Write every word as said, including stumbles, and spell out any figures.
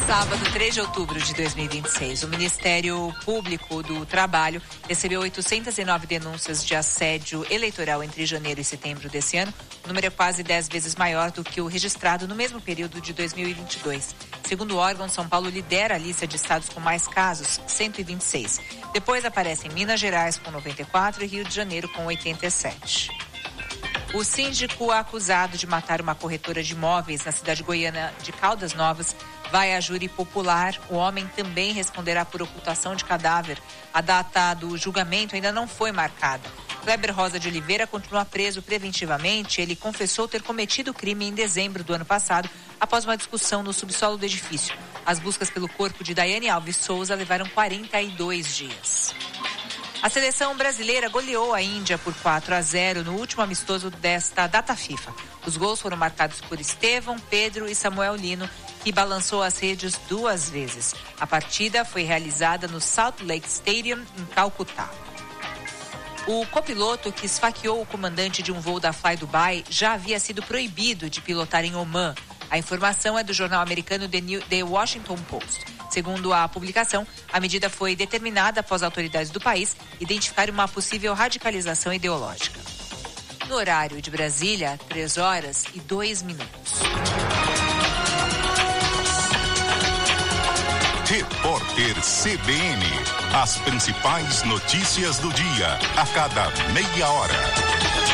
Sábado, três de outubro de dois mil e vinte e seis, o Ministério Público do Trabalho recebeu oitocentas e nove denúncias de assédio eleitoral entre janeiro e setembro desse ano. O número é quase dez vezes maior do que o registrado no mesmo período de dois mil e vinte e dois. Segundo o órgão, São Paulo lidera a lista de estados com mais casos, cento e vinte e seis. Depois aparecem Minas Gerais com noventa e quatro e Rio de Janeiro com oitenta e sete. O síndico acusado de matar uma corretora de imóveis na cidade goiana de Caldas Novas vai à júri popular. O homem também responderá por ocultação de cadáver. A data do julgamento ainda não foi marcada. Kleber Rosa de Oliveira continua preso preventivamente. Ele confessou ter cometido o crime em dezembro do ano passado, após uma discussão no subsolo do edifício. As buscas pelo corpo de Daiane Alves Souza levaram quarenta e dois dias. A seleção brasileira goleou a Índia por quatro a zero no último amistoso desta data FIFA. Os gols foram marcados por Estevão, Pedro e Samuel Lino, que balançou as redes duas vezes. A partida foi realizada no Salt Lake Stadium, em Calcutá. O copiloto que esfaqueou o comandante de um voo da Fly Dubai já havia sido proibido de pilotar em Omã. A informação é do jornal americano The Washington Post. Segundo a publicação, a medida foi determinada após autoridades do país identificarem uma possível radicalização ideológica. No horário de Brasília, três horas e dois minutos. Repórter C B N. As principais notícias do dia, a cada meia hora.